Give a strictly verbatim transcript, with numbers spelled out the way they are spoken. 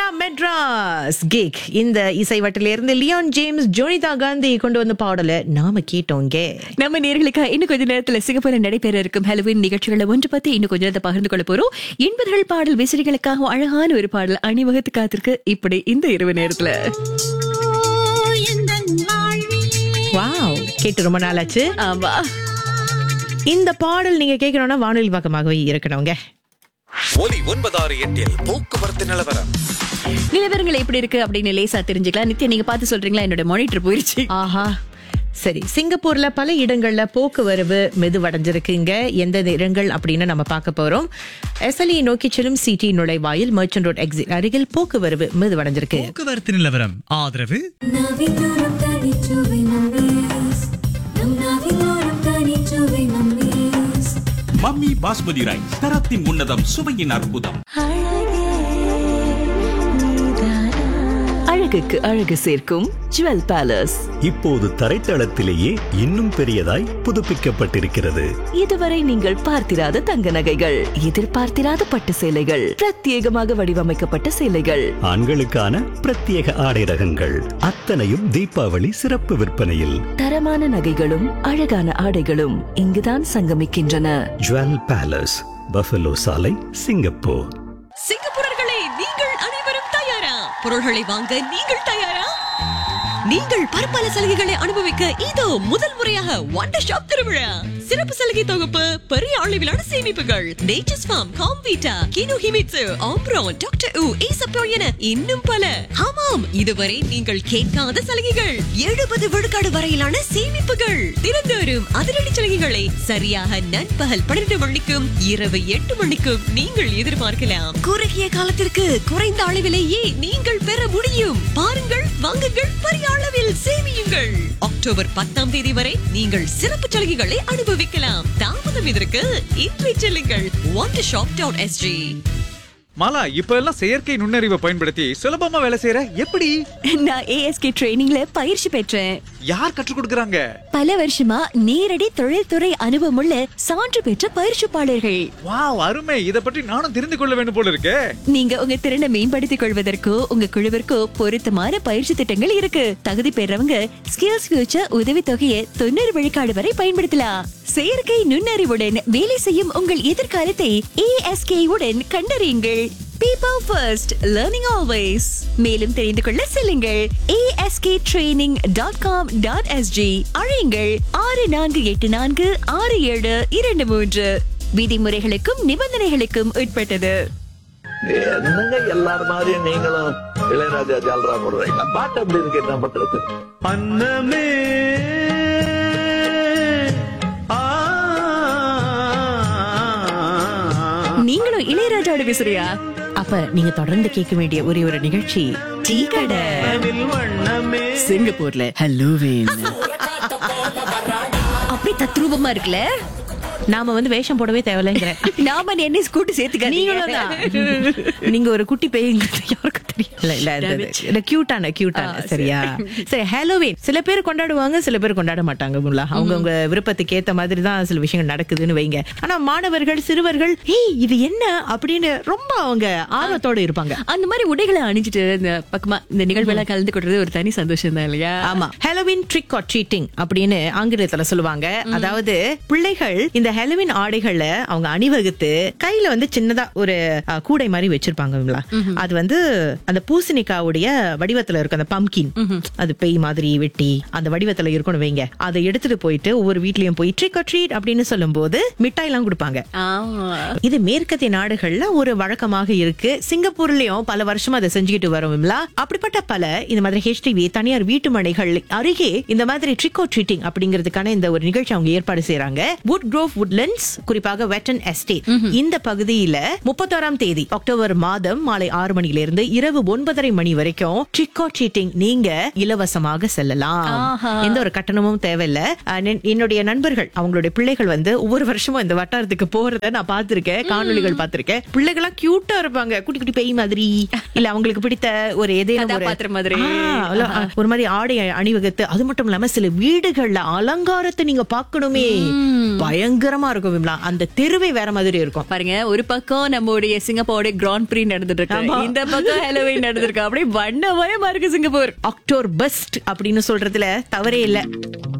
மெலா Madras kick இந்த இசைவட்டிலிருந்து Leon James, Jonita Gandhi கொண்டு வந்த பாடலை நாம கேட்டோங்க. நம்ம நேர்களுக்கு இன்னும் கொஞ்ச நேரத்துல சிங்கப்பூர்ல நடைபெற இருக்கும் ஹாலோவீன் நிகழ்ச்சிகளை ஒன்று பத்தி இன்னும் கொஞ்ச நேரத்தை பகிர்ந்து கொள்ள போறோம். எண்பதுகள் பாடல் விசிறிகளுக்காக அழகான ஒரு பாடல் அணிவகுத்து காத்திருக்கு இப்படி இந்த இரவு நேரத்துல. வாவ், கேட்டு ரொம்ப நாள் ஆச்சு. ஆமா, இந்த பாடல் நீங்க கேட்கணும்னா வானொலி பக்கமாகவே இருக்கணுங்க. ஒலி ஒன்பதாறு எட்டில் போக்குவரத்து நிலவரம். நிலவரங்கள் எப்படி இருக்கு அப்படின்னு லேசா தெரிஞ்சுக்கலாம். நித்யா, நீங்க பார்த்து சொல்றீங்களா? என்னோட மானிட்டர் போயிருச்சு. ஆஹா, சரி. சிங்கப்பூர்ல பல இடங்கள்ல போக்குவரவு மெதுவடைஞ்சிருக்குங்க. எந்த இடங்கள் அப்படின்னு நம்ம பார்க்க போறோம். எஸ்எல்இ நோக்கி செல்லும் சிடி நுழைவாயில் மர்ச்சன்ட் ரோட் எக்ஸிட் அருகில் போக்குவரவு மெதுவடைஞ்சிருக்கு. போக்குவரத்து நிலவரம் ஆதரவு மம்மி பாஸ்மதி ரைஸ், தரத்தின் உன்னதம், சுவையின் அற்புதம். அழகுக்கு அழகு சேர்க்கும் ஜுவல் பேலஸ் இப்போது தரைத்தளத்திலேயே இன்னும் பெரியதாய் புதுப்பிக்கப்பட்டிருக்கிறது. இதுவரை நீங்கள் பார்த்திராத தங்க நகைகள், எதிர்பார்த்திராத பட்டு சேலைகள், பிரத்யேகமாக வடிவமைக்கப்பட்ட சேலைகள், ஆண்களுக்கான பிரத்யேக ஆடை ரகங்கள், அத்தனையும் தீபாவளி சிறப்பு விற்பனையில். தரமான நகைகளும் அழகான ஆடைகளும் இங்குதான் சங்கமிக்கின்றன. ஜுவல் பேலஸ், பஃபலோ சாலை, சிங்கப்பூர். சிங்கப்பூரர்களே, நீங்கள் அனைவரும் தயாரா? பொருள்களை வாங்க நீங்கள் தயாரா? நீங்கள் பற்பல சலுகைகளை அனுபவிக்க இதோ முதல் முறையாக வண்டர் ஷாப் திருவிழா. சிறப்பு சலுகை தொகுப்பு, பெரிய அளவிலான சேமிப்புகள், nature's form, Comvita, GNU Himitsu, ஆம்ப்ரோன், doctor உ, ஈசப்போ என இன்னும் பல. ஆமாம், இதுவரை நீங்கள் கேட்காத சலுகைகள். எழுபது விழுக்காடு வரையிலான சேமிப்புகள். தினந்தோறும் அதிரடி சலுகைகளை சரியாக நண்பகல் பன்னிரண்டு மணிக்கும் இரவு எட்டு மணிக்கும் நீங்கள் எதிர்பார்க்கலாம். குறுகிய காலத்திற்கு குறைந்த அளவிலேயே நீங்கள் பெற முடியும். பாருங்கள், வாங்குங்கள், பெரிய அளவில் சேமியுங்கள். அக்டோபர் பத்தாம் தேதி வரை நீங்கள் சிறப்பு சலுகைகளை அனுபவிக்கலாம். தாமதம் இதற்கு இன்றை செல்லுங்கள் wonder shop dot s g. Mala, இப்ப எல்லாம் செயற்கை நுண்ணறிவை பயன்படுத்தி சுலபமா வேலை செய்யற எப்படி? நான் ஏஎஸ்கே ட்ரெய்னிங்ல பயிற்சி பெற்றேன். யார் கற்றுக் கொடுக்கறாங்க? பல வருஷமா நேரடி தொழில்துறை அனுபவமுள்ள சான்று பெற்ற பயிற்சிப்பாளர்கள். வாவ், அருமை. இத பற்றி நானும் தெரிந்து கொள்ள வேண்டும் போல இருக்கே. நீங்க உங்க திறனை மேம்படுத்திக் கொள்வதற்கோ உங்க குழுவிற்கோ பொருத்தமான பயிற்சி திட்டங்கள் இருக்கு. தகுதி பெறவங்க ஸ்கில்ஸ் ஃபியூச்சர் உதவி தொகையை தொண்ணூறு விழுக்காடு வரை பயன்படுத்தலாம். செயற்கை நுண்ணறிவுடன் வேலை செய்யும் உங்கள் எதிர்காலத்தை ஏஎஸ்கே உடன் கண்டறியுங்கள். People first, learning always. மேலும் தெரிந்து கொள்ள செல்லுங்கள் a s k training dot com dot s g. அழையுங்கள் ஆறு நான்கு எட்டு நான்கு ஆறு ஏழு இரண்டு மூன்று. விதிமுறைகளுக்கும் நிபந்தனைகளுக்கும் உட்பட்டது. என்னங்க எல்லாரும் மாதிரியும் நீங்களும் இளையராஜா ஜால்ரா போடுறீங்களா? பாட்டு அப்படி இருக்கு, என்ன பண்றது? அன்னமே நீங்களும் இளையராஜாவோட பேசுறியா? அப்ப நீங்க தொடர்ந்து கேட்க வேண்டிய ஒரே ஒரு நிகழ்ச்சி டீ கடை. சிங்கப்பூர்ல ஹாலோவீன். அப்படி தத்ரூபமா இருக்குல்ல. நாம வந்து வேஷம் போடவே தேவையில்லைங்கிற. நாம என்ன கூட்டு சேர்த்துக்க. நீங்க ஒரு குட்டி பேய்ங்கிறது யாருக்கும் தெரியல. இல்ல, கியூட்டான கியூட்டான. சரியா? சரி, ஹாலோவீன் சில பேர் கொண்டாடுவாங்க, சில பேர் கொண்டாட மாட்டாங்க. அவங்கவுங்க விருப்பத்துக்கு ஏத்த மாதிரி தான் சில விஷயங்கள் நடக்குதுன்னு வைங்க. ஆனா மாணவர்கள், சிறுவர்கள் ஏய் இது என்ன அப்படின்னு ரொம்ப அவங்க ஆர்வத்தோட இருப்பாங்க. அந்த மாதிரி உடைகளை அணிஞ்சிட்டு இந்த பக்கமா இந்த நிகழ்வெல்லாம் கலந்து கொள்றது ஒரு தனி சந்தோஷம் தான் இல்லையா? ஆமா, ஹாலோவீன் ட்ரிக் ஆர் ட்ரீட்டிங் அப்படின்னு ஆங்கிலத்துல சொல்லுவாங்க. அதாவது பிள்ளைகள் இந்த ஹாலோவீன் ஆடைகளை அவங்க அணிவகுத்து கையில வந்து சின்னதா ஒரு கூடை மாதிரி வச்சிருப்பாங்க. அது வந்து அந்த பூசணிக்காவுடைய வடிவத்துல இருக்கும். அந்த பம்கின், அது பேய் மாதிரி வெட்டி அந்த வடிவத்துல இருக்கணும் வைங்க. அதை எடுத்துட்டு போயிட்டு ஒவ்வொரு வீட்லயும் போய் ட்ரிக் ஆர் ட்ரீட் அப்படின்னு சொல்லும் போது மிட்டாய் எல்லாம் கொடுப்பாங்க. இது மேற்கத்திய நாடுகள்ல ஒரு வழக்கமாக இருக்கு. சிங்கப்பூர்லயும் பல வருஷமா அதை செஞ்சுக்கிட்டு வரோம்ல. அப்படிப்பட்ட பல இந்த மாதிரி ஹெச்டிவி தனியார் வீட்டு மனைகள் அருகே இந்த மாதிரி ட்ரிக் ஆர் ட்ரீட்டிங் அப்படிங்கிறதுக்கான இந்த ஒரு நிகழ்ச்சி அவங்க ஏற்பாடு செய்யறாங்க. வுட் க்ரோவ் உட்லண்ட்ஸ், குறிப்பாக வெட்டன் எஸ்டேட், இந்த பகுதியில முப்பத்தோராம் தேதி அக்டோபர் மாதம் மாலை ஆறு மணியிலிருந்து இரவு ஒன்பதரை மணி வரைக்கும் ட்ரிக் ஆர் ட்ரீட்டிங் நீங்க இலவசமாக செல்லலாம். எந்த ஒரு கட்டணமும் தேவையில்ல. என்னுடைய நண்பர்கள் அவங்களுடைய பிள்ளைகள் வந்து ஒவ்வொரு வருஷமும் இந்த வட்டாரத்துக்கு போறத நான் பார்த்திருக்கேன், காணொலிகள் பார்த்திருக்கேன். பிள்ளைகளா கியூட்டா இருப்பாங்க, குட்டி குட்டி பேய் மாதிரி, இல்ல அவங்களுக்கு பிடித்த ஒரு ஏதேனும் ஒரு மாதிரி ஆடை அணிவகுத்து. அது மட்டும் இல்லாம சில வீடுகள்ல அலங்காரத்தை நீங்க பார்க்கணுமே, பயங்கர பயங்கரமா இருக்கும் விமலா. அந்த தெருவே வேற மாதிரி இருக்கும் பாருங்க, ஒரு பக்கம் நம்மளுடைய சிங்கப்பூர் கிராண்ட் பிரீ நடந்துட்டு இருக்கு, இந்த பக்கம் ஹாலோவீன் நடந்திருக்கு. அப்படியே வண்ணமயமா இருக்கு சிங்கப்பூர். அக்டோபர் பெஸ்ட் அப்படின்னு சொல்றதுல தவறே இல்ல.